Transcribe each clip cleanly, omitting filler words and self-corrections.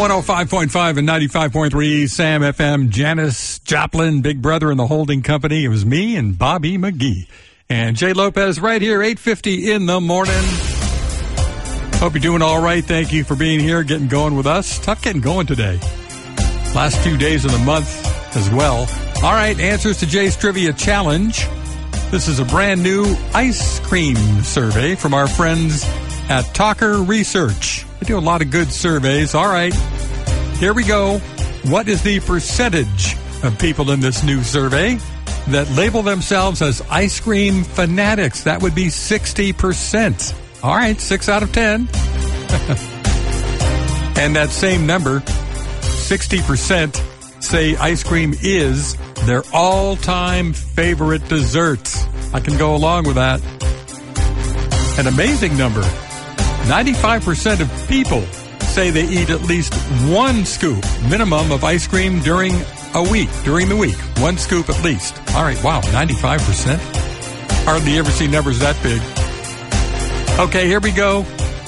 105.5 and 95.3 Sam FM. Janis Joplin, Big Brother and the Holding Company. It was me and Bobby McGee. And Jay Lopez right here, 8:50 in the morning. Hope you're doing all right. Thank you for being here, getting going with us. Tough getting going today. Last few days of the month as well. All right, answers to Jay's Trivia Challenge. This is a brand new ice cream survey from our friends at Talker Research. They do a lot of good surveys. All right, here we go. What is the percentage of people in this new survey that label themselves as ice cream fanatics? That would be 60%. All right, 6 out of 10. And that same number, 60%, say ice cream is their all-time favorite dessert. I can go along with that. An amazing number. 95% of people say they eat at least one scoop minimum of ice cream during the week. One scoop at least. All right, wow, 95%. Hardly ever see numbers that big. Okay, here we go.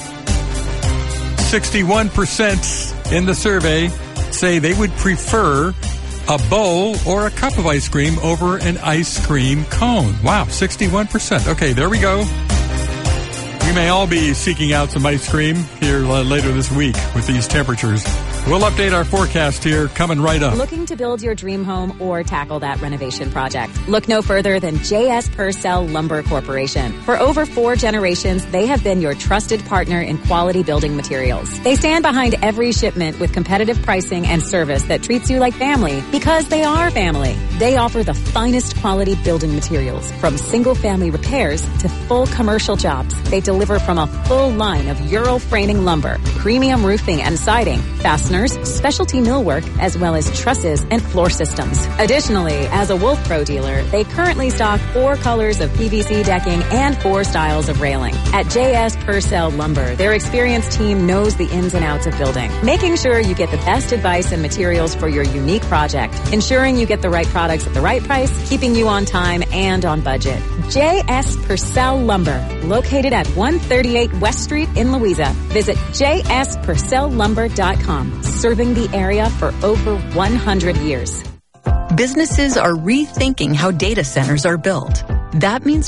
61% in the survey say they would prefer a bowl or a cup of ice cream over an ice cream cone. Wow, 61%. Okay, there we go. We may all be seeking out some ice cream here later this week with these temperatures. We'll update our forecast here coming right up. Looking to build your dream home or tackle that renovation project? Look no further than J.S. Purcell Lumber Corporation. For over 4 generations, they have been your trusted partner in quality building materials. They stand behind every shipment with competitive pricing and service that treats you like family because they are family. They offer the finest quality building materials from single-family repairs to full commercial jobs. They deliver from a full line of Euro framing lumber, premium roofing and siding, fasteners, specialty millwork, as well as trusses and floor systems. Additionally, as a Wolf Pro dealer, they currently stock 4 colors of PVC decking and 4 styles of railing. At J.S. Purcell Lumber, their experienced team knows the ins and outs of building, making sure you get the best advice and materials for your unique project, ensuring you get the right products at the right price, keeping you on time and on budget. J.S. Purcell Lumber, located at 138 West Street in Louisa. Visit jspurcelllumber.com. Serving the area for over 100 years. Businesses are rethinking how data centers are built. That means